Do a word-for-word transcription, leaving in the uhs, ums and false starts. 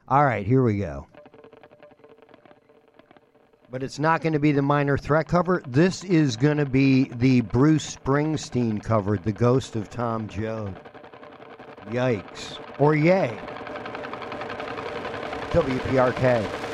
All right, here we go. But it's not going to be the Minor Threat cover. This is going to be the Bruce Springsteen cover, The Ghost of Tom Joad. Yikes. Or yay. W P R K.